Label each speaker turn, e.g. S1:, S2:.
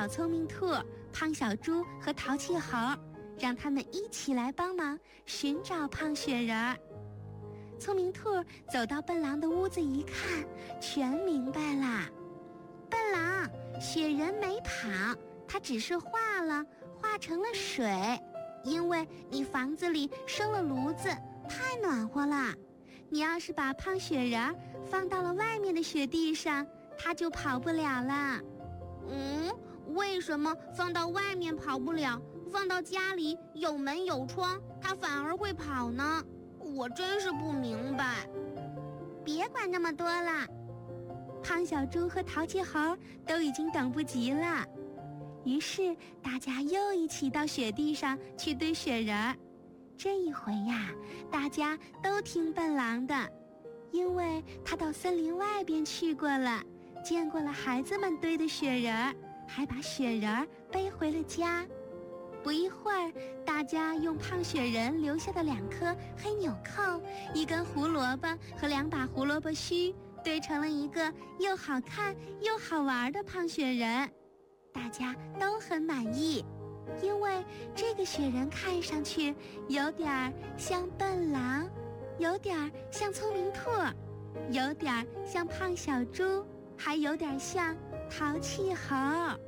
S1: 小聪明兔、胖小猪和淘气猴，让他们一起来帮忙寻找胖雪人。聪明兔走到笨狼的屋子一看，全明白啦。笨狼，雪人没跑，它只是化成了水，因为你房子里生了炉子，太暖和了。你要是把胖雪人放到了外面的雪地上，它就跑不了了。
S2: 为什么放到外面跑不了，放到家里有门有窗，它反而会跑呢？我真是不明白。
S1: 别管那么多了，胖小猪和淘气猴都已经等不及了。于是大家又一起到雪地上去堆雪人。这一回呀，大家都听笨狼的，因为他到森林外边去过了，见过了孩子们堆的雪人，还把雪人背回了家。不一会儿，大家用胖雪人留下的2颗黑纽扣、1根胡萝卜和2把胡萝卜须堆成了一个又好看又好玩的胖雪人。大家都很满意，因为这个雪人看上去有点像笨狼，有点像聪明兔，有点像胖小猪，还有点像淘气猴。